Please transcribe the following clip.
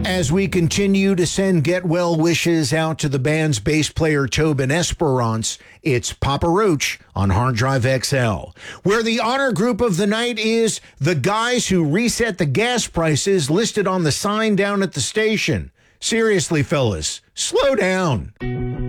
As we continue to send get well wishes out to the band's bass player Tobin Esperance, it's Papa Roach on Hard Drive XL, where the honor group of the night is the guys who reset the gas prices listed on the sign down at the station. Seriously, fellas, slow down.